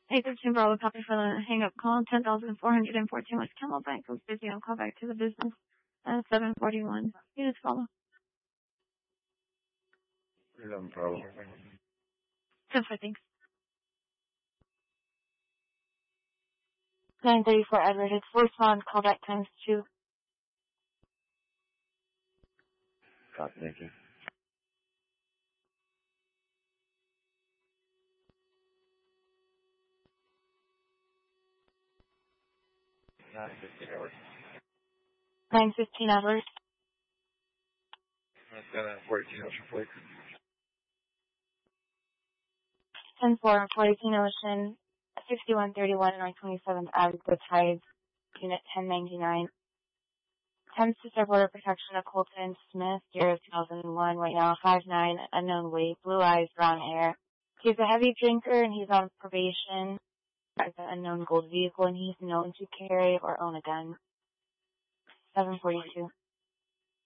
8:15 Bravo, copy for the hang-up call. 10,414 West Camelback was busy. I'll call back to the business at 7:41. Units follow. 11 Bravo. 10-4, thanks. 934 Edward, it's respond, callback times 2. Copy, thank you. Not 15 hours. 915 Edward. That's got 14 Ocean Flight. 10-4, 14 Ocean, 6131 North 27th Ave, Good Tides, Unit 1099. Attempts to serve order protection of Colton Smith, year of 2001, right now 5'9", unknown weight, blue eyes, brown hair. He's a heavy drinker and he's on probation. Drives an unknown gold vehicle and he's known to carry or own a gun. 742.